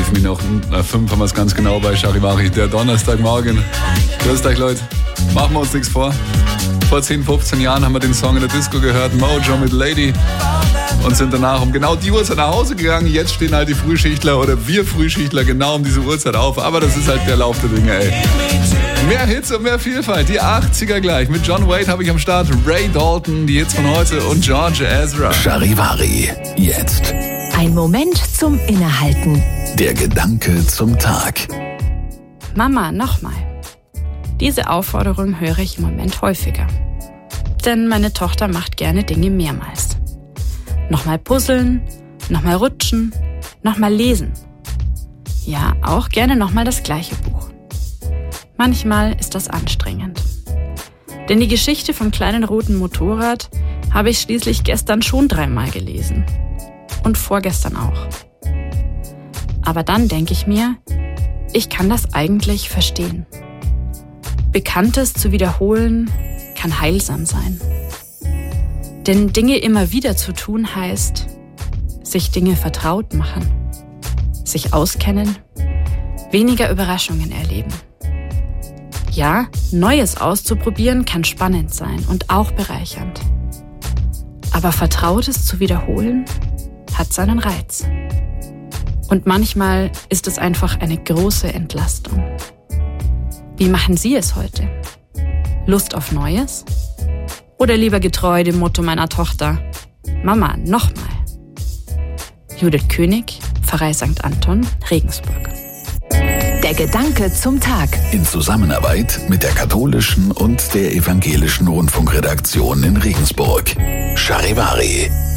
5 Minuten, 5 haben wir es ganz genau bei Charivari, der Donnerstagmorgen. Grüßt euch, Leute. Machen wir uns nichts vor. Vor 10, 15 Jahren haben wir den Song in der Disco gehört, Mojo mit Lady, und sind danach um genau die Uhrzeit nach Hause gegangen. Jetzt stehen halt die Frühschichtler oder wir Frühschichtler genau um diese Uhrzeit auf. Aber das ist halt der Lauf der Dinge, ey. Mehr Hits und mehr Vielfalt. Die 80er gleich. Mit John Wade habe ich am Start Ray Dalton, die Hits von heute und George Ezra. Charivari, jetzt. Ein Moment zum Innehalten. Der Gedanke zum Tag. Mama, nochmal. Diese Aufforderung höre ich im Moment häufiger. Denn meine Tochter macht gerne Dinge mehrmals. Nochmal puzzeln, nochmal rutschen, nochmal lesen. Ja, auch gerne nochmal das gleiche Buch. Manchmal ist das anstrengend. Denn die Geschichte vom kleinen roten Motorrad habe ich schließlich gestern schon 3-mal gelesen. Und vorgestern auch. Aber dann denke ich mir, ich kann das eigentlich verstehen. Bekanntes zu wiederholen kann heilsam sein. Denn Dinge immer wieder zu tun heißt, sich Dinge vertraut machen, sich auskennen, weniger Überraschungen erleben. Ja, Neues auszuprobieren kann spannend sein und auch bereichernd. Aber Vertrautes zu wiederholen hat seinen Reiz. Und manchmal ist es einfach eine große Entlastung. Wie machen Sie es heute? Lust auf Neues? Oder lieber getreu dem Motto meiner Tochter, Mama, nochmal. Judith König, Pfarrei St. Anton, Regensburg. Der Gedanke zum Tag. In Zusammenarbeit mit der katholischen und der evangelischen Rundfunkredaktion in Regensburg. Charivari.